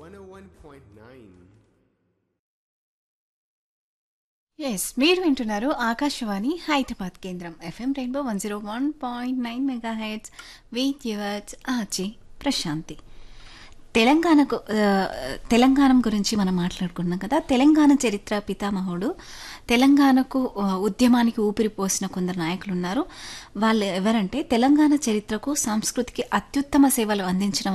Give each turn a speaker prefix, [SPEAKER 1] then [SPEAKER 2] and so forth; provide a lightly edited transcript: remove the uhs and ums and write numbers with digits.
[SPEAKER 1] 101.9.
[SPEAKER 2] Yes మీరు వింటున్నారు ఆకాశవాణి హైదరాబాద్ కేంద్రం FM rainbow 101.9 mega heads with yours ఆచి ప్రశాంతి. తెలంగాణకు తెలంగాణ గురించి మనం మాట్లాడుకున్నాం కదా. తెలంగాణ చరిత్ర పితామహుడు తెలంగాణకు ఉద్యమానికి ఊపిరి పోసిన కొందరు నాయకులు ఉన్నారు. వాళ్ళు ఎవరంటే తెలంగాణ చరిత్రకు సంస్కృతికి అత్యుత్తమ సేవలు అందించిన